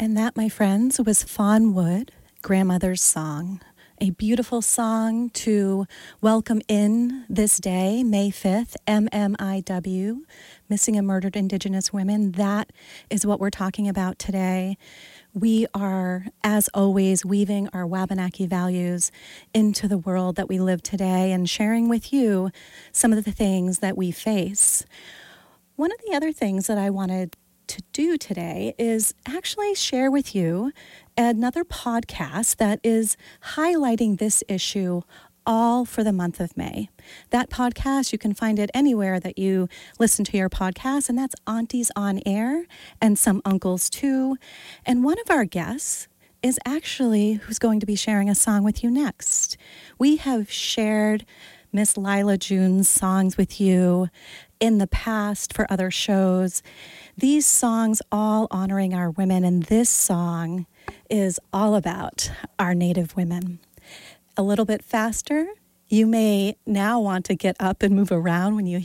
And that, my friends, was Fawn Wood, Grandmother's Song. A beautiful song to welcome in this day, May 5th, MMIW, Missing and Murdered Indigenous Women. That is what we're talking about today. We are, as always, weaving our Wabanaki values into the world that we live today and sharing with you some of the things that we face. One of the other things that I wanted to do today is actually share with you another podcast that is highlighting this issue all for the month of May. That podcast, you can find it anywhere that you listen to your podcast, and that's Aunties on Air and some uncles too. And one of our guests is actually who's going to be sharing a song with you next. We have shared Miss Lila June's songs with you in the past for other shows. These songs all honoring our women, and this song is all about our Native women. A little bit faster, you may now want to get up and move around when you